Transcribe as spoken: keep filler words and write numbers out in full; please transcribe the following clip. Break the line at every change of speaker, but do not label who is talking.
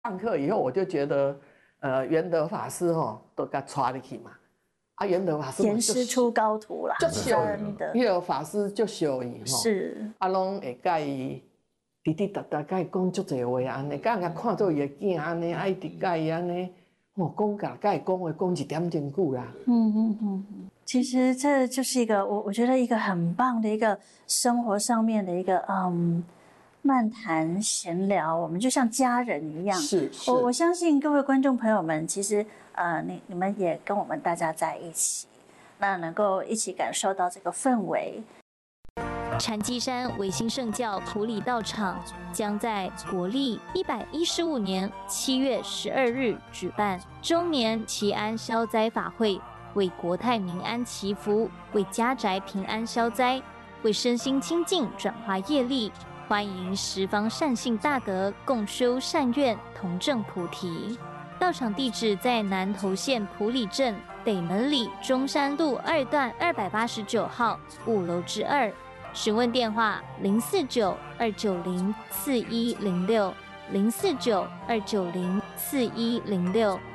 上课以后，我就觉得，呃，元德法师哦，都给他抓进去嘛。啊，元德法师
严师出高徒啦，
就秀
真的。
元德法师就秀伊吼，
是
啊，拢会甲伊滴滴答答，甲伊讲足侪话安尼，甲人家看做伊的囝安尼，爱滴甲伊安尼，哦，讲甲甲伊讲话讲一点钟久啦。
嗯嗯嗯嗯。其实这就是一个我我觉得一个很棒的一个生活上面的一个嗯。漫谈闲聊，我们就像家人一样。
是，是
我我相信各位观众朋友们，其实呃，你你们也跟我们大家在一起，那能够一起感受到这个氛围。
禅机山维新圣教埔里道场将在国历一百一十五年七月十二日举办周年祈安消灾法会，为国泰民安祈福，为家宅平安消灾，为身心清净转化业力。欢迎十方善信大德共修善愿，同证菩提。道场地址在南投县埔里镇北门里中山路二段二百八十九号五楼之二。询问电话：零四九二九零四一零六零四九二九零四一零六。